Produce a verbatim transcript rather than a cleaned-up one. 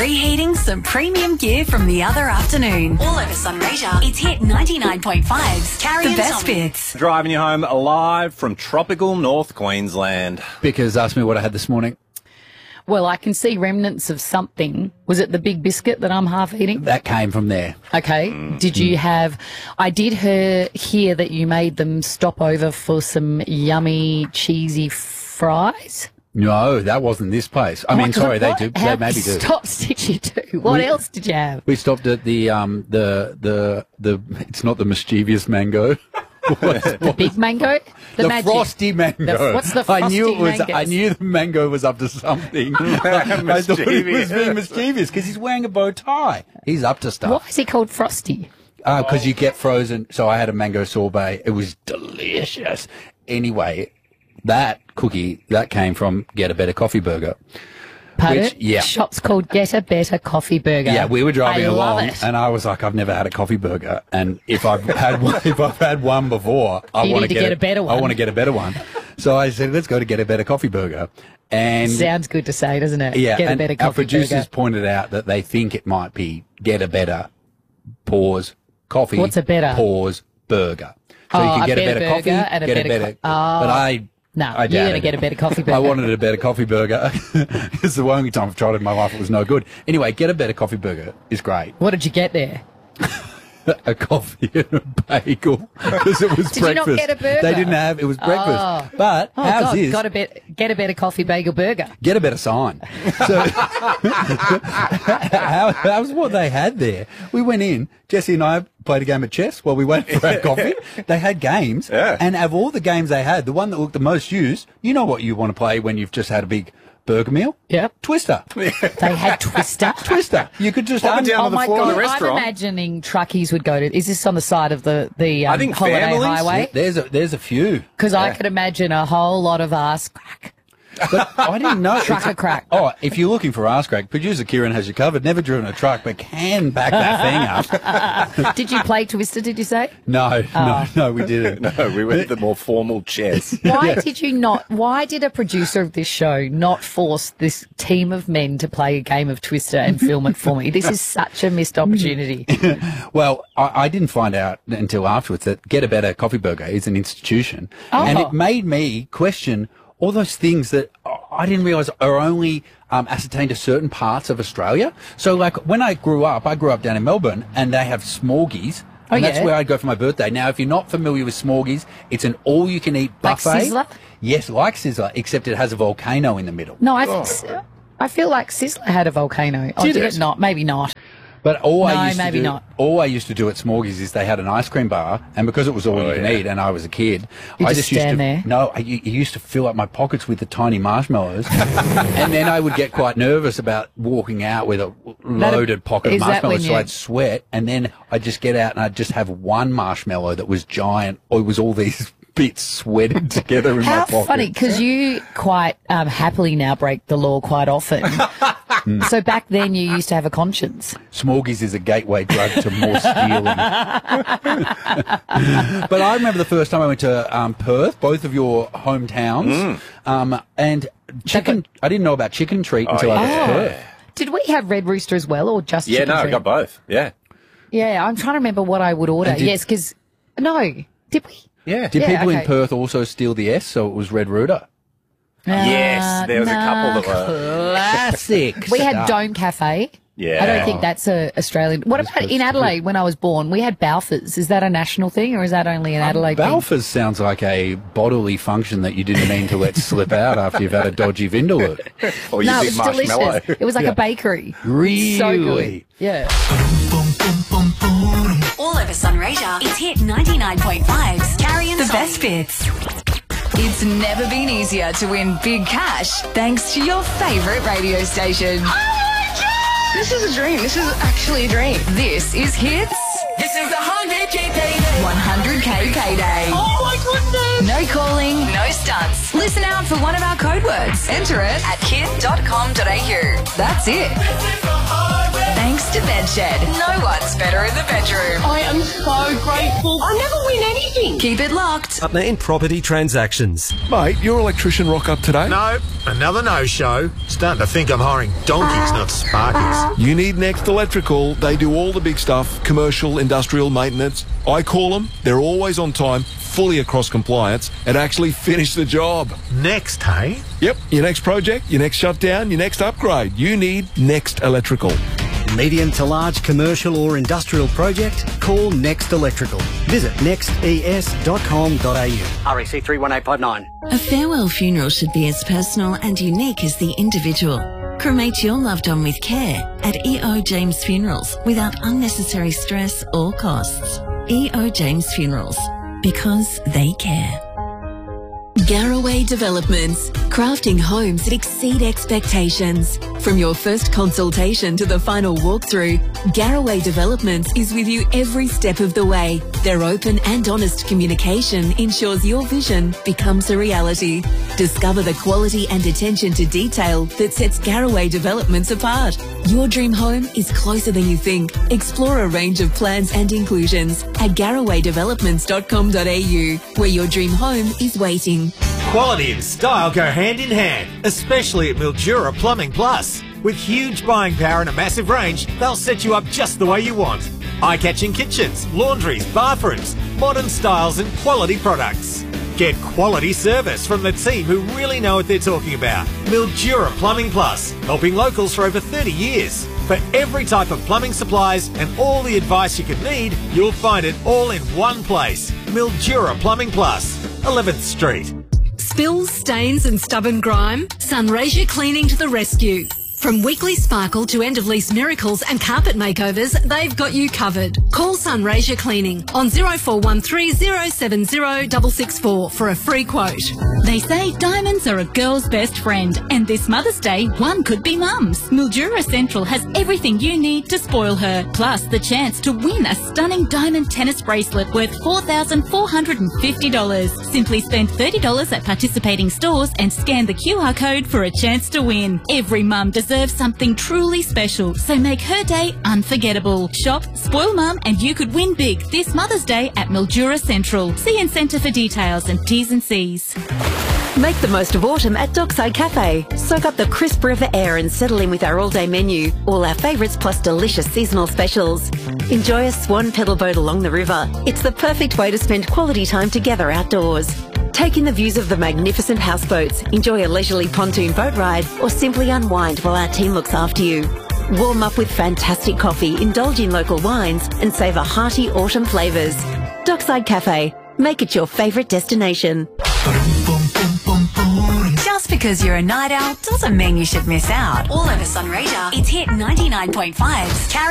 Reheating some premium gear from the other afternoon. All over Sunraysia, it's Hit ninety-nine point five's Carrie The and best Tommy. bits. Driving you home live from tropical North Queensland. Because asked me what I had this morning. Well, I can see remnants of something. Was it the big biscuit that I'm half eating? That came from there. Okay. Mm. Did you have... I did hear, hear that you made them stop over for some yummy, cheesy fries. No, that wasn't this place. I Oh, mean, 'cause sorry, they what- do. how- They maybe do. Stop, did you do? What We- else did you have? We stopped at the um the the the. It's not the mischievous mango. What's- The big mango? The, magic. frosty mango. The- what's the I knew frosty it was. mangoes? I knew the mango was up to something. I thought he was being mischievous because he's wearing a bow tie. He's up to stuff. Why is he called Frosty? Because uh, you get frozen. So I had a mango sorbet. It was delicious. Anyway, that cookie that came from Get a Better Coffee Burger. Pardon? Which, yeah. The shop's called Get a Better Coffee Burger. Yeah, we were driving I love along, it. and I was like, I've never had a coffee burger, and if I've had one, if I've had one before, I You want need to get, get a better one. I want to get a better one. So I said, let's go to Get a Better Coffee Burger, and Sounds good to say, doesn't it? yeah, Get a and better our coffee producers burger. pointed out that they think it might be Get a Better pause coffee. What's a better? Pause burger? So Oh, you can a get a better better coffee, burger and a get better a better. co- oh. But I. No, I you're doubt going to it. get a better coffee burger. I wanted a better coffee burger. It's the only time I've tried it in my life. It was no good. Anyway, Get a Better Coffee Burger is great. What did you get there? A coffee and a bagel because it was Did you not breakfast. get a burger? They didn't have. It was breakfast. Oh. But Oh, how's God, this? got a bet, get a better coffee bagel burger. Get a better sign. So how, that was what they had there. We went in. Jesse and I played a game of chess while we waited for our coffee. They had games, Yeah. and of all the games they had, the one that looked the most used. You know what you want to play when you've just had a big burger meal? Yep. Twister. They had Twister. Twister. You could just Pop it un- down Oh on the my floor of God, the restaurant. I'm imagining truckies would go to. Is this on the side of the the um, I think holiday families- highway? There's a there's a few. Because I could imagine a whole lot of ass crack. But I didn't know. Trucker crack. Oh, if you're looking for ass crack, producer Kieran has you covered. Never driven a truck, but can back that thing up. Did you play Twister? Did you say? No, no, no, we didn't. No, we went the more formal chess. Why did you not? Why did a producer of this show not force this team of men to play a game of Twister and film it for me? This is such a missed opportunity. Well, I, I didn't find out until afterwards that Get a Better Coffee Burger is an institution, Oh. and it made me question all those things that I didn't realise are only um, ascertained to certain parts of Australia. So, like, when I grew up, I grew up down in Melbourne, and they have Smorgies. Oh, And that's yeah? where I'd go for my birthday. Now, if you're not familiar with Smorgies, it's an all-you-can-eat Like buffet. Sizzler? Yes, like Sizzler, except it has a volcano in the middle. No, I think I feel like Sizzler had a volcano. Oh, Did did it? it not? Maybe not. But all No, I used maybe to do, not. all I used to do at Smorgies is they had an ice cream bar, and because it was all Oh, you can yeah. eat, and I was a kid, You I just just used stand to there? no, I u- used to fill up my pockets with the tiny marshmallows, and then I would get quite nervous about walking out with a loaded pocket of is that when marshmallows, so you- I'd sweat, and then I'd just get out and I'd just have one marshmallow that was giant, or it was all these bits sweated together in my How pocket. funny, because you quite um, happily now break the law quite often. So back then you used to have a conscience. Smorgies is a gateway drug to more stealing. But I remember the first time I went to um, Perth, both of your hometowns, um, and chicken. I didn't know about Chicken Treat until I got yeah. to Perth. Did we have Red Rooster as well, or just Yeah, chicken no, I treat? got both. Yeah. Yeah, I'm trying to remember what I would order. And did- Yes, because no, did we? Yeah. Did Yeah, people in okay. Perth also steal the S, so it was Red Rooter? Yes, there was a couple that were. Classic. We had stuff. Dome Cafe. Yeah. I don't think that's a Australian. What That's about in supposed to Adelaide when I was born? We had Balfours. Is that a national thing or is that only an Adelaide thing? Balfours sounds like a bodily function that you didn't mean to let slip out after you've had a dodgy Vindaloo. Or you No, it big was marshmallow. delicious. It was like Yeah. a bakery. Really? So good. Yeah. All over Sunraysia, it's Hit ninety-nine point five's Carrie and The Tommy. best bits. It's never been easier to win big cash thanks to your favourite radio station. This is a dream. This is actually a dream. This is Hits. This is a hundred K payday. one hundred K payday. Oh my goodness. No calling, no stunts. Listen out for one of our code words. Enter it at hit dot com dot a u. That's it. Thanks to Bedshed. No one's better in the bedroom. I am so grateful. I never win anything. Keep it locked. Partner in property transactions. Mate, your electrician rock up today? No, another no-show. Starting to think I'm hiring donkeys, not sparkies. You need Next Electrical. They do all the big stuff, commercial, industrial maintenance. I call them. They're always on time, fully across compliance, and actually finish the job. Next, hey? Yep, your next project, your next shutdown, your next upgrade. You need Next Electrical. Medium to large commercial or industrial project? Call Next Electrical. Visit next e s dot com dot a u. R E C three one eight five nine. A farewell funeral should be as personal and unique as the individual. Cremate your loved one with care at E O James Funerals without unnecessary stress or costs. E O James Funerals, because they care. Garraway Developments, crafting homes that exceed expectations. From your first consultation to the final walkthrough, Garraway Developments is with you every step of the way. Their open and honest communication ensures your vision becomes a reality. Discover the quality and attention to detail that sets Garraway Developments apart. Your dream home is closer than you think. Explore a range of plans and inclusions at garraway developments dot com dot a u, where your dream home is waiting. Quality and style go hand in hand, especially at Mildura Plumbing Plus. With huge buying power and a massive range, they'll set you up just the way you want. Eye-catching kitchens, laundries, bathrooms, modern styles and quality products. Get quality service from the team who really know what they're talking about. Mildura Plumbing Plus, helping locals for over thirty years. For every type of plumbing supplies and all the advice you could need, you'll find it all in one place. Mildura Plumbing Plus, eleventh Street. Spills, stains and stubborn grime? Sunraysia Cleaning to the rescue. From weekly sparkle to end-of-lease miracles and carpet makeovers, they've got you covered. Call Sunraysia Cleaning on zero four one three zero seven zero six six four for a free quote. They say diamonds are a girl's best friend, and this Mother's Day, one could be Mum's. Mildura Central has everything you need to spoil her, plus the chance to win a stunning diamond tennis bracelet worth four thousand four hundred fifty dollars. Simply spend thirty dollars at participating stores and scan the Q R code for a chance to win. Every mum deserves something truly special, so make her day unforgettable. Shop, spoil mum, and you could win big this Mother's Day at Mildura Central. See in centre for details and T's and C's. Make the most of autumn at Dockside Cafe. Soak up the crisp river air and settle in with our all-day menu, all our favourites plus delicious seasonal specials. Enjoy a swan pedal boat along the river. It's the perfect way to spend quality time together outdoors. Take in the views of the magnificent houseboats, enjoy a leisurely pontoon boat ride, or simply unwind while our team looks after you. Warm up with fantastic coffee, indulge in local wines, and savour hearty autumn flavours. Dockside Cafe. Make it your favourite destination. Just because you're a night owl doesn't mean you should miss out. All over Sunraysia, it's Hit ninety-nine point five.